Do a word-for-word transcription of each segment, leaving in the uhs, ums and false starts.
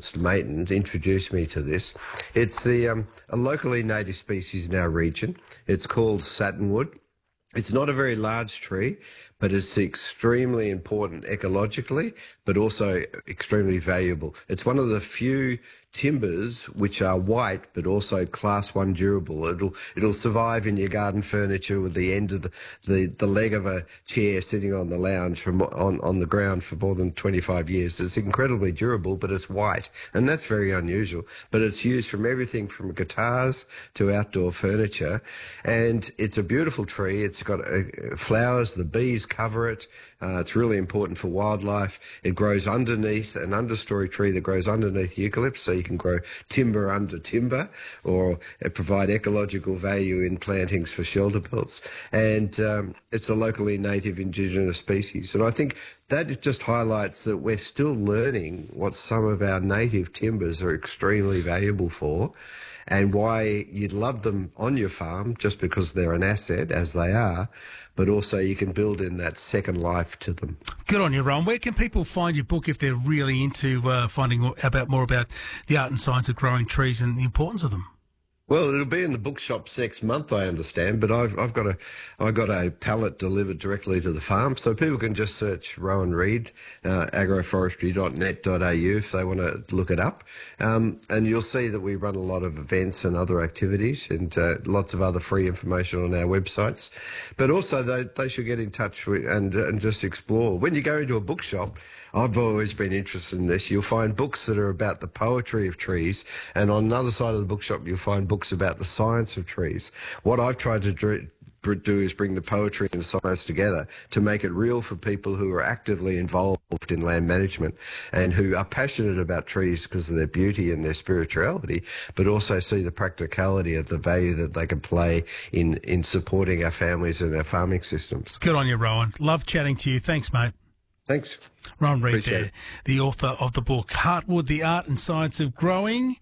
Mayton introduced me to this. It's the um, a locally native species in our region. It's called satinwood. It's not a very large tree, but it's extremely important ecologically, but also extremely valuable. It's one of the few timbers which are white, but also class one durable. It'll it'll survive in your garden furniture with the end of the, the, the leg of a chair sitting on the lounge from on, on the ground for more than twenty-five years. It's incredibly durable, but it's white, and that's very unusual. But it's used from everything from guitars to outdoor furniture, and it's a beautiful tree. It's got uh, flowers, the bees cover it. Uh, it's really important for wildlife. It grows underneath an understory tree that grows underneath eucalypts, so you can grow timber under timber, or provide ecological value in plantings for shelter belts. And um, it's a locally native indigenous species. And I think that just highlights that we're still learning what some of our native timbers are extremely valuable for, and why you'd love them on your farm just because they're an asset, as they are, but also you can build in that second life to them. Good on you, Ron. Where can people find your book if they're really into uh, finding more about more about the art and science of growing trees and the importance of them? Well, it'll be in the bookshops next month, I understand, but I've I've got a I got a pallet delivered directly to the farm, so people can just search Rowan Reid, uh, agroforestry dot net dot a u if they want to look it up, um, and you'll see that we run a lot of events and other activities, and uh, lots of other free information on our websites. But also they they should get in touch with and and just explore. When you go into a bookshop, I've always been interested in this. You'll find books that are about the poetry of trees, and on another side of the bookshop you'll find books about the science of trees. What I've tried to do do is bring the poetry and the science together to make it real for people who are actively involved in land management and who are passionate about trees because of their beauty and their spirituality, but also see the practicality of the value that they can play in, in supporting our families and our farming systems. Good on you, Rowan. Love chatting to you. Thanks, mate. Thanks. Ron Reid Appreciate there, it. the author of the book Heartwood, The Art and Science of Growing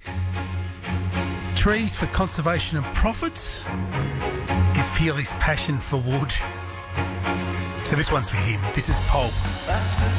Trees for Conservation and Profit. You can feel his passion for wood. So this one's for him. This is Pulp.